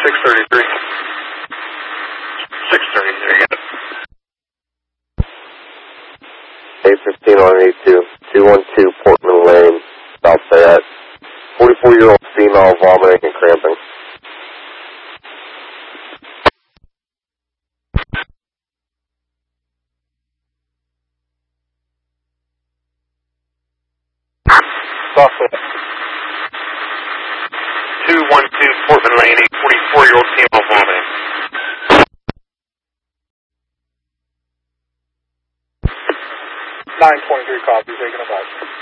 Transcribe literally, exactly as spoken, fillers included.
six thirty-three. six thirty-three. eight fifteen on eighty-two. two one two Portman Lane, South Fayette. forty-four-year-old female vomiting and cramping. South Fayette. two one two Portman Lane, a forty-four-year-old female vomiting. nine twenty-three copy, taking a bus.